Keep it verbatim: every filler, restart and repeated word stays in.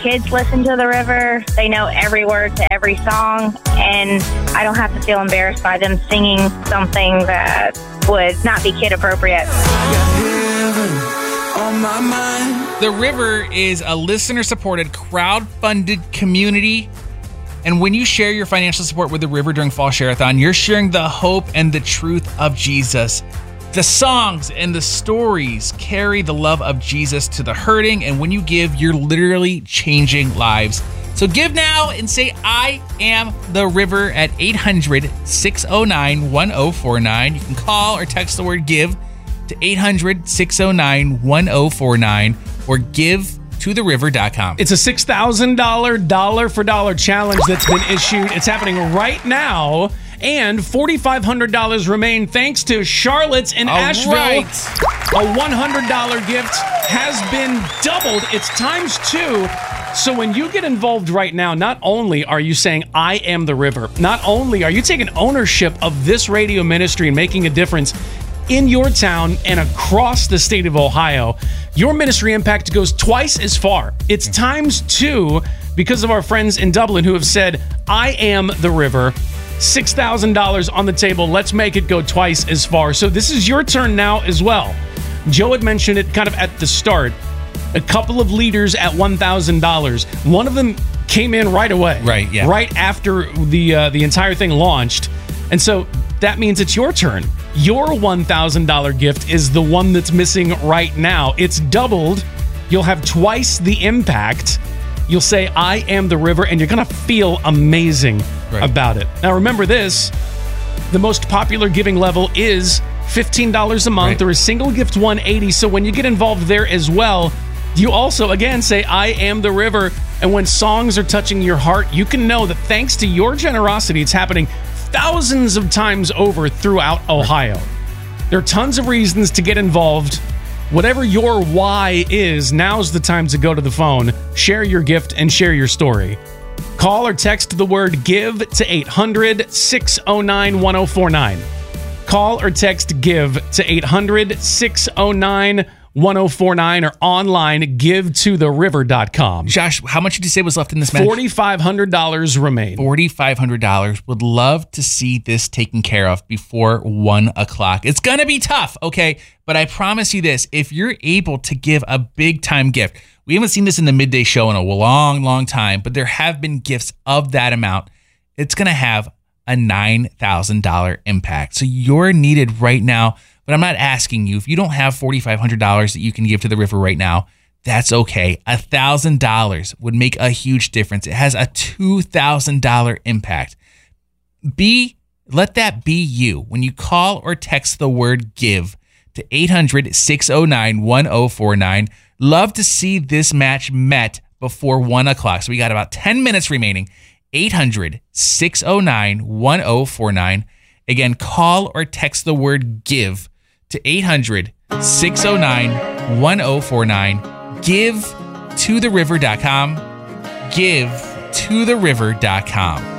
kids listen to The River. They know every word to every song, and I don't have to feel embarrassed by them singing something that would not be kid appropriate. The River is a listener-supported, crowd-funded community. And when you share your financial support with The River during Fall Share-a-thon, you're sharing the hope and the truth of Jesus. The songs and the stories carry the love of Jesus to the hurting. And when you give, you're literally changing lives. So give now and say, I am The River at eight hundred, six oh nine, one oh four nine. You can call or text the word give to eight hundred, six oh nine, one oh four nine or give to the river dot com. It's a six thousand dollars dollar for dollar challenge that's been issued. It's happening right now. And four thousand five hundred dollars remain thanks to Charlotte's in All Asheville. right. A one hundred dollars gift has been doubled. It's times two. So when you get involved right now, not only are you saying, I am the River, not only are you taking ownership of this radio ministry and making a difference in your town and across the state of Ohio, your ministry impact goes twice as far. It's times two because of our friends in Dublin who have said, I am the River. six thousand dollars on the table. Let's make it go twice as far. So this is your turn now as well. Joe had mentioned it kind of at the start. A couple of leaders at one thousand dollars. One of them came in right away. Right, yeah. Right after the uh, the entire thing launched. And so that means it's your turn. Your one thousand dollars gift is the one that's missing right now. It's doubled. You'll have twice the impact. You'll say, I am the River, and you're going to feel amazing right. about it. Now, remember this. The most popular giving level is fifteen dollars a month right. or a single gift one hundred eighty dollars. So when you get involved there as well, you also, again, say, I am the River. And when songs are touching your heart, you can know that thanks to your generosity, it's happening thousands of times over throughout Ohio. There are tons of reasons to get involved. Whatever your why is, now's the time to go to the phone, share your gift, and share your story. Call or text the word GIVE to eight hundred, six oh nine, one oh four nine. Call or text GIVE to eight hundred, six oh nine, one oh four nine or online, give to the river dot com. Josh, how much did you say was left in this match? four thousand five hundred dollars remain. four thousand five hundred dollars. Would love to see this taken care of before one o'clock. It's going to be tough, okay? But I promise you this, if you're able to give a big-time gift, we haven't seen this in the midday show in a long, long time, but there have been gifts of that amount. It's going to have a nine thousand dollars impact. So you're needed right now. But I'm not asking you, if you don't have four thousand five hundred dollars that you can give to the River right now, that's okay. one thousand dollars would make a huge difference. It has a two thousand dollars impact. Be, let that be you. When you call or text the word GIVE to eight hundred, six oh nine, one oh four nine, love to see this match met before one o'clock. So we got about ten minutes remaining. eight hundred, six oh nine, one oh four nine. Again, call or text the word GIVE to eight hundred, six oh nine, one oh four nine. Give to the river dot com. Give to the river dot com.